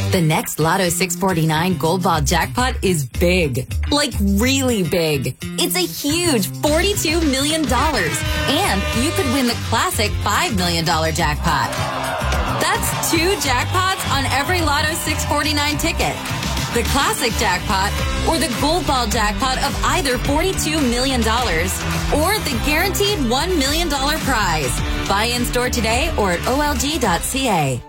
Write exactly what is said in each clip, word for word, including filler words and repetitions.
The next Lotto six forty-nine Gold Ball jackpot is big. Like really big. It's a huge forty-two million dollars. And you could win the classic five million dollars jackpot. That's two jackpots on every Lotto six forty-nine ticket. The classic jackpot or the Gold Ball jackpot of either forty-two million dollars or the guaranteed one million dollars prize. Buy in store today or at O L G dot C A.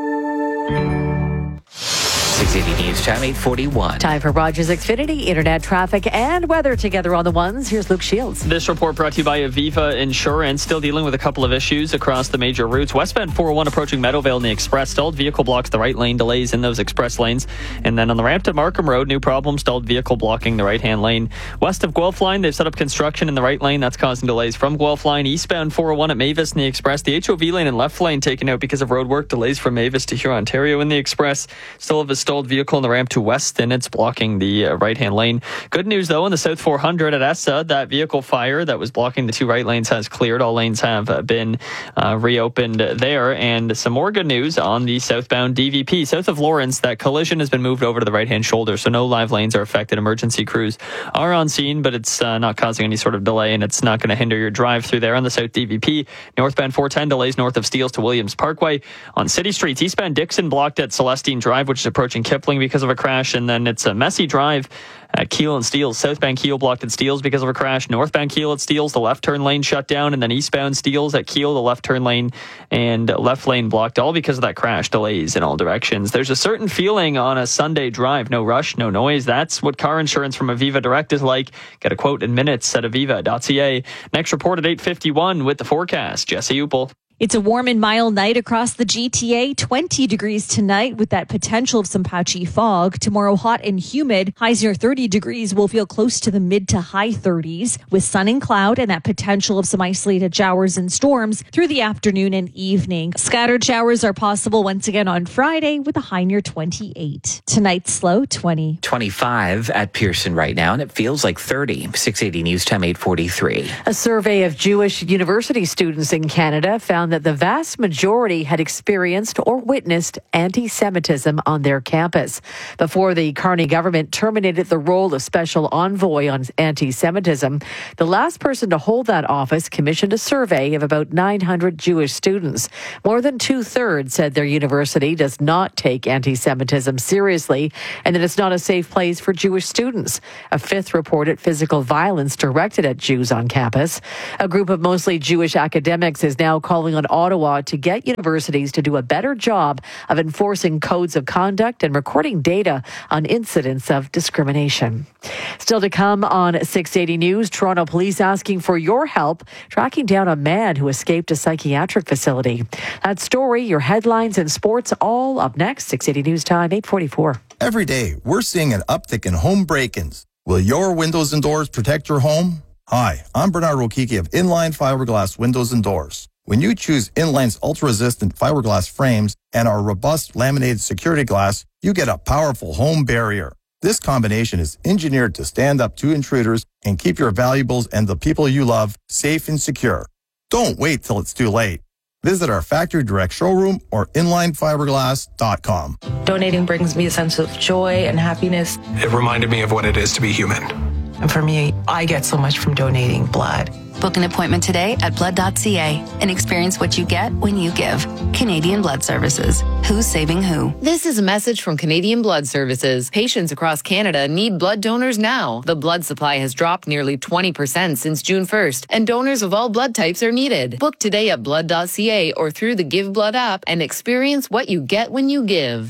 six eighty News Time, eight forty-one. Time for Rogers Xfinity, internet traffic and weather together on the ones. Here's Luke Shields. This report brought to you by Aviva Insurance. Still dealing with a couple of issues across the major routes. Westbound four oh one approaching Meadowvale in the express. Stalled vehicle blocks the right lane. Delays in those express lanes. And then on the ramp to Markham Road, new problem. Stalled vehicle blocking the right-hand lane. West of Guelph Line, they've set up construction in the right lane. That's causing delays from Guelph Line. Eastbound four oh one at Mavis in the express. The H O V lane and left lane taken out because of road work. Delays from Mavis to Huron, Ontario in the express. Still have a stalled vehicle in the ramp to Weston. It's blocking the uh, right-hand lane. Good news, though, in the South four hundred at Essa, that vehicle fire that was blocking the two right lanes has cleared. All lanes have uh, been uh, reopened there. And some more good news on the southbound D V P. South of Lawrence, that collision has been moved over to the right-hand shoulder, so no live lanes are affected. Emergency crews are on scene, but it's uh, not causing any sort of delay, and it's not going to hinder your drive through there on the South D V P. Northbound four ten delays north of Steeles to Williams Parkway. On city streets, eastbound Dixon blocked at Celestine Drive, which is approaching Kipling because of a crash, and then it's a messy drive at Keele and Steeles. Southbound Keele blocked at Steeles because of a crash. Northbound Keele at Steeles, the left turn lane shut down, and then eastbound Steeles at Keele, the left turn lane and left lane blocked, all because of that crash. Delays in all directions. There's a certain feeling on a Sunday drive. No rush, no noise. That's what car insurance from Aviva Direct is like. Get a quote in minutes at aviva dot c a. Next report at eight fifty-one with the forecast. Jesse Upel. It's a warm and mild night across the G T A, twenty degrees tonight with that potential of some patchy fog. Tomorrow, hot and humid. Highs near thirty degrees will feel close to the mid to high thirties with sun and cloud and that potential of some isolated showers and storms through the afternoon and evening. Scattered showers are possible once again on Friday with a high near twenty-eight. Tonight's low, twenty. twenty-five at Pearson right now, and it feels like thirty. six eighty News Time, eight forty-three. A survey of Jewish university students in Canada found that the vast majority had experienced or witnessed anti-Semitism on their campus. Before the Carney government terminated the role of special envoy on anti-Semitism, the last person to hold that office commissioned a survey of about nine hundred Jewish students. More than two-thirds said their university does not take anti-Semitism seriously and that it's not a safe place for Jewish students. A fifth reported physical violence directed at Jews on campus. A group of mostly Jewish academics is now calling on Ottawa to get universities to do a better job of enforcing codes of conduct and recording data on incidents of discrimination. Still to come on six eighty News, Toronto police asking for your help tracking down a man who escaped a psychiatric facility. That story, your headlines and sports, all up next. six eighty News Time, eight forty-four. Every day, we're seeing an uptick in home break-ins. Will your windows and doors protect your home? Hi, I'm Bernard Rokiki of Inline Fiberglass Windows and Doors. When you choose Inline's ultra-resistant fiberglass frames and our robust laminated security glass, you get a powerful home barrier. This combination is engineered to stand up to intruders and keep your valuables and the people you love safe and secure. Don't wait till it's too late. Visit our factory direct showroom or inline fiberglass dot com. Donating brings me a sense of joy and happiness. It reminded me of what it is to be human. And for me, I get so much from donating blood. Book an appointment today at blood dot c a and experience what you get when you give. Canadian Blood Services. Who's saving who? This is a message from Canadian Blood Services. Patients across Canada need blood donors now. The blood supply has dropped nearly twenty percent since June first, and donors of all blood types are needed. Book today at blood dot c a or through the Give Blood app and experience what you get when you give.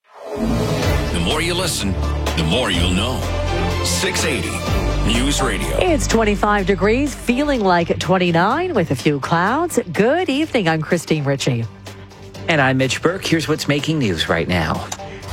The more you listen, the more you'll know. six eighty News Radio. It's twenty-five degrees, feeling like twenty-nine with a few clouds. Good evening. I'm Christine Ritchie. And I'm Mitch Burke. Here's what's making news right now.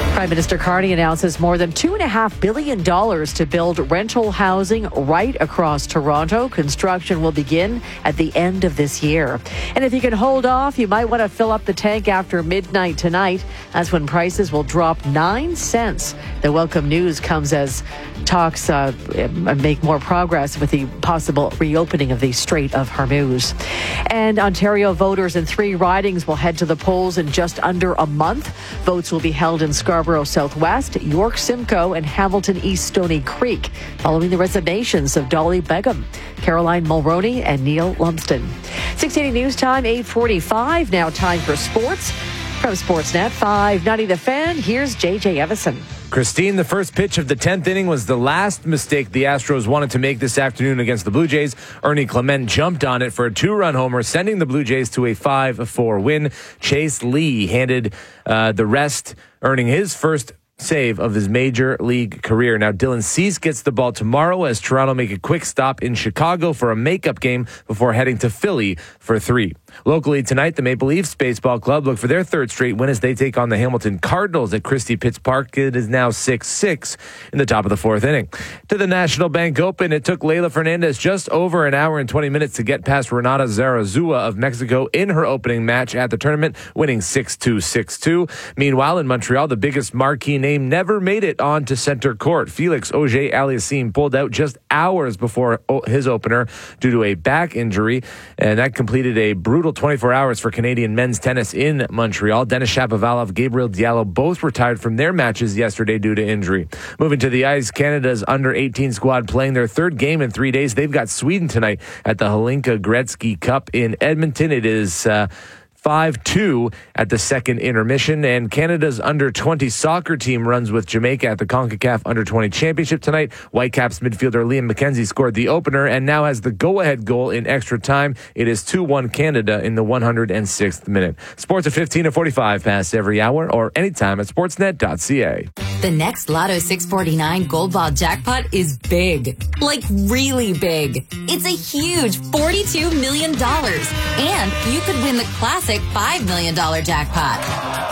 Prime Minister Carney announces more than two point five billion dollars to build rental housing right across Toronto. Construction will begin at the end of this year. And if you can hold off, you might want to fill up the tank after midnight tonight. That's when prices will drop nine cents. The welcome news comes as talks uh, make more progress with the possible reopening of the Strait of Hormuz. And Ontario voters in three ridings will head to the polls in just under a month. Votes will be held in Scarborough Southwest, York Simcoe, and Hamilton East Stony Creek, following the resignations of Dolly Begum, Caroline Mulroney, and Neil Lumsden. six eighty News Time, eight forty-five. Now time for sports. From Sportsnet five ninety The Fan, here's J J Evison. Christine, the first pitch of the tenth inning was the last mistake the Astros wanted to make this afternoon against the Blue Jays. Ernie Clement jumped on it for a two-run homer, sending the Blue Jays to a five four win. Chase Lee handed uh, the rest, earning his first save of his major league career. Now, Dylan Cease gets the ball tomorrow as Toronto make a quick stop in Chicago for a makeup game before heading to Philly for three. Locally tonight, the Maple Leafs Baseball Club look for their third straight win as they take on the Hamilton Cardinals at Christie Pitts Park. It is now six six in the top of the fourth inning. To the National Bank Open, it took Leylah Fernandez just over an hour and twenty minutes to get past Renata Zarazua of Mexico in her opening match at the tournament, winning six two, six two. Meanwhile, in Montreal, the biggest marquee name never made it on to center court. Felix Auger-Aliassime pulled out just hours before his opener due to a back injury, and that completed a brutal twenty-four hours for Canadian men's tennis in Montreal. Denis Shapovalov, Gabriel Diallo both retired from their matches yesterday due to injury. Moving to the ice, Canada's under eighteen squad playing their third game in three days. They've got Sweden tonight at the Hlinka Gretzky Cup in Edmonton. It is Uh, five two at the second intermission. And Canada's under twenty soccer team runs with Jamaica at the CONCACAF under twenty championship tonight. Whitecaps midfielder Liam McKenzie scored the opener and now has the go-ahead goal in extra time. It is two one Canada in the one hundred sixth minute. Sports at fifteen to forty-five past every hour or anytime at sportsnet dot c a. The next Lotto six forty-nine Gold Ball jackpot is big. Like really big. It's a huge forty-two million dollars. And you could win the classic five million dollars jackpot.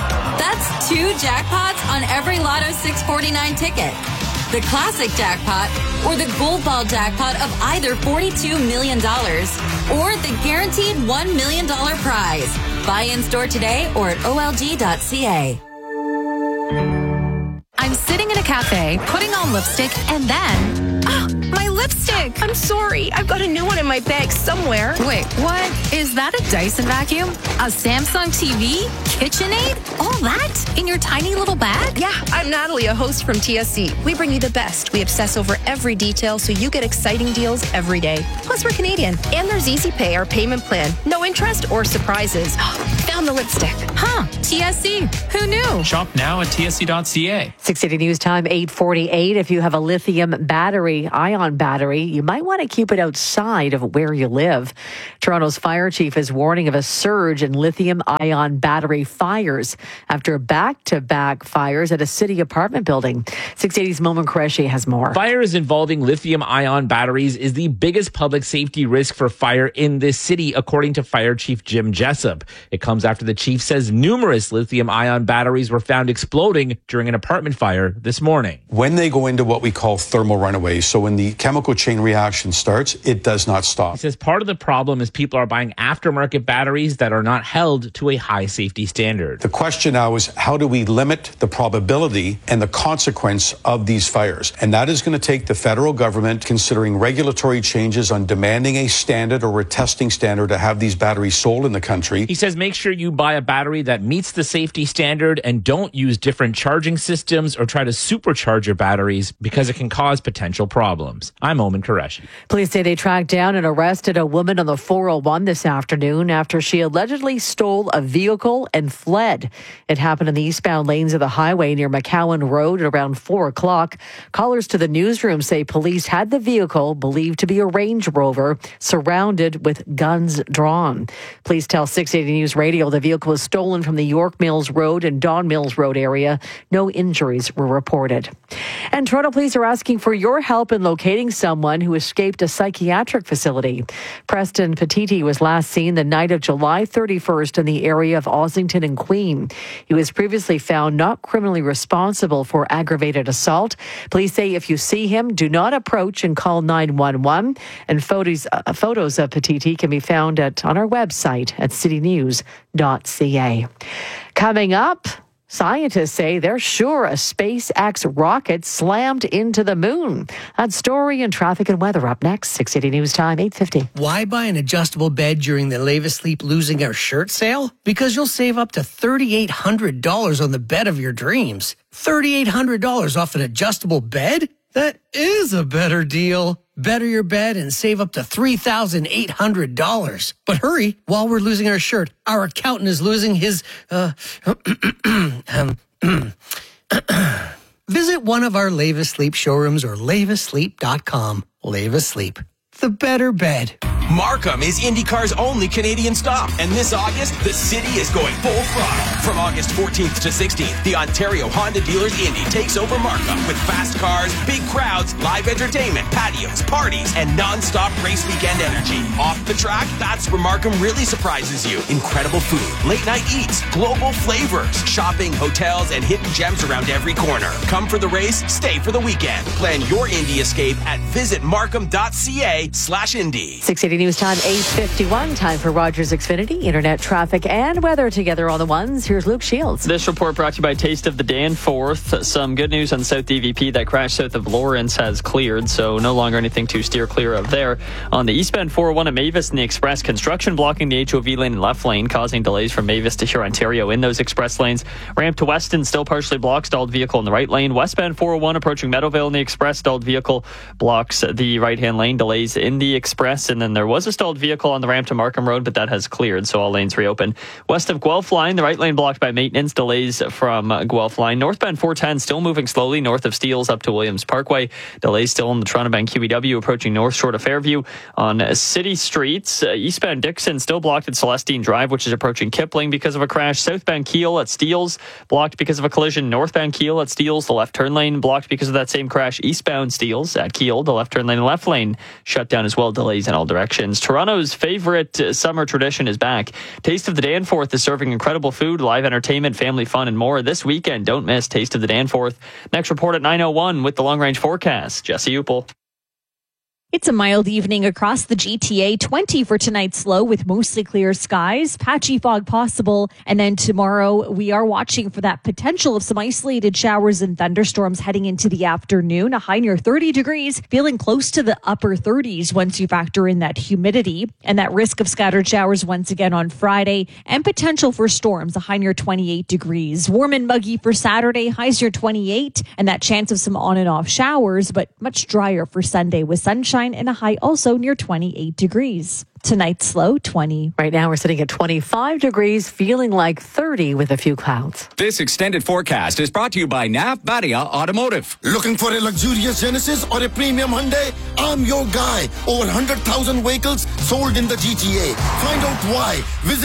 That's two jackpots on every Lotto six forty-nine ticket. The classic jackpot or the Gold Ball jackpot of either forty-two million dollars or the guaranteed one million dollars prize. Buy in store today or at O L G dot C A. I'm sitting in a cafe, putting on lipstick, and then... Oh, my lipstick! I'm sorry. I've got a new one in my bag somewhere. Wait, what? Is that a Dyson vacuum? A Samsung T V? KitchenAid? All that? In your tiny little bag? Yeah, I'm Natalie, a host from T S C. We bring you the best. We obsess over every detail so you get exciting deals every day. Plus, we're Canadian. And there's Easy Pay, our payment plan. No interest or surprises. Found the lipstick. Huh. T S C. Who knew? Shop now at T S C dot C A. six eighty News Time, eight forty-eight. If you have a lithium battery, ion battery, you might want to keep it outside of where you live. Toronto's fire chief is warning of a surge in lithium ion battery fires after back-to-back fires at a city apartment building. six eighty's Momin Qureshi has more. Fires involving lithium-ion batteries is the biggest public safety risk for fire in this city, according to Fire Chief Jim Jessup. It comes after the chief says numerous lithium-ion batteries were found exploding during an apartment fire this morning. When they go into what we call thermal runaways, so when the chemical chain reaction starts, it does not stop. He says part of the problem is people are buying aftermarket batteries that are not held to a high safety standard. The question now is, how do we limit the probability and the consequence of these fires? And that is going to take the federal government considering regulatory changes on demanding a standard or a testing standard to have these batteries sold in the country. He says make sure you buy a battery that meets the safety standard and don't use different charging systems or try to supercharge your batteries because it can cause potential problems. I'm Momin Qureshi. Police say they tracked down and arrested a woman on the four oh one this afternoon after she allegedly stole a vehicle and fled. It happened in the eastbound lanes of the highway near McCowan Road at around four o'clock. Callers to the newsroom say police had the vehicle, believed to be a Range Rover, surrounded with guns drawn. Police tell six eighty News Radio the vehicle was stolen from the York Mills Road and Don Mills Road area. No injuries were reported. And Toronto police are asking for your help in locating someone who escaped a psychiatric facility. Preston Petiti was last seen the night of July thirty-first in the area of Ossington and Queen. He was previously found not criminally responsible for aggravated assault. Police say if you see him, do not approach and call nine one one. And photos, uh, photos of Petiti can be found at on our website at city news dot c a. Coming up, scientists say they're sure a SpaceX rocket slammed into the moon. That story and traffic and weather up next. six eighty News Time, eight fifty. Why buy an adjustable bed during the Leva Sleep Losing Our Shirt sale? Because you'll save up to three thousand eight hundred dollars on the bed of your dreams. three thousand eight hundred dollars off an adjustable bed? That is a better deal. Better your bed and save up to three thousand eight hundred dollars. But hurry, while we're losing our shirt, our accountant is losing his, uh, um, visit one of our Leva Sleep showrooms or leva sleep dot com. Leva Sleep, the better bed. Markham is IndyCar's only Canadian stop, and this August, the city is going full throttle. From August fourteenth to sixteenth, the Ontario Honda Dealers Indy takes over Markham with fast cars, big crowds, live entertainment, patios, parties, and non-stop race weekend energy. Off the track, that's where Markham really surprises you. Incredible food, late-night eats, global flavors, shopping, hotels, and hidden gems around every corner. Come for the race, stay for the weekend. Plan your Indy escape at visit markham dot c a slash Indy. six eighty News Time, eight fifty-one. Time for Rogers Xfinity. Internet traffic and weather together on the ones. Here's Luke Shields. This report brought to you by Taste of the Danforth. Some good news on South D V P. That crash south of Lawrence has cleared, so no longer anything to steer clear of there. On the eastbound four oh one at Mavis and the Express, construction blocking the H O V lane and left lane, causing delays from Mavis to Huron, Ontario in those express lanes. Ramp to Weston still partially blocked. Stalled vehicle in the right lane. Westbound four oh one approaching Meadowvale in the Express. Stalled vehicle blocks the right-hand lane. Delays in the Express. And then there was a stalled vehicle on the ramp to Markham Road, but that has cleared, so all lanes reopen. West of Guelph line, the right lane blocked by maintenance. Delays from Guelph line. Northbound four ten still moving slowly north of Steeles up to Williams Parkway. Delays still on the Toronto Bank Q E W approaching North Shore to Fairview. On city streets, uh, eastbound Dixon still blocked at Celestine Drive, which is approaching Kipling because of a crash. Southbound Keele at Steeles blocked because of a collision. Northbound Keele at Steeles, the left turn lane blocked because of that same crash. Eastbound Steeles at Keele, the left turn lane and left lane shut down as well. Delays in all directions. Toronto's favorite uh, summer tradition is back. Taste of the Danforth is serving incredible food, live entertainment, family fun, and more this weekend. Don't miss Taste of the Danforth. Next report at nine oh one with the long-range forecast. Jesse Upel. It's a mild evening across the G T A. twenty for tonight's low with mostly clear skies, patchy fog possible. And then tomorrow we are watching for that potential of some isolated showers and thunderstorms heading into the afternoon. A high near thirty degrees, feeling close to the upper thirties once you factor in that humidity. And that risk of scattered showers once again on Friday. And potential for storms, a high near twenty-eight degrees. Warm and muggy for Saturday, highs near twenty-eight. And that chance of some on and off showers, but much drier for Sunday with sunshine and a high also near twenty-eight degrees. Tonight's low, twenty. Right now we're sitting at twenty-five degrees, feeling like thirty with a few clouds. This extended forecast is brought to you by Nav Badia Automotive. Looking for a luxurious Genesis or a premium Hyundai? I'm your guy. Over one hundred thousand vehicles sold in the G T A. Find out why. Visit